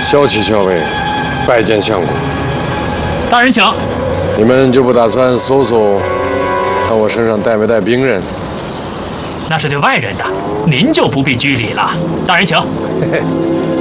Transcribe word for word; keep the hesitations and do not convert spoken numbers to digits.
校旗校尉，拜见相公。 大人请。 你们就不打算搜搜，看我身上带没带兵刃？ 那是对外人的，您就不必拘礼了。大人请。 嘿嘿。